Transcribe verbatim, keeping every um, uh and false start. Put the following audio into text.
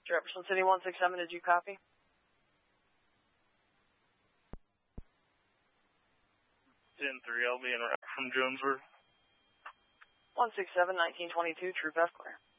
Jefferson City one six seven, did you copy? ten three, I'll be in route from Jonesburg. one six seven, nineteen twenty-two, Troop F clear.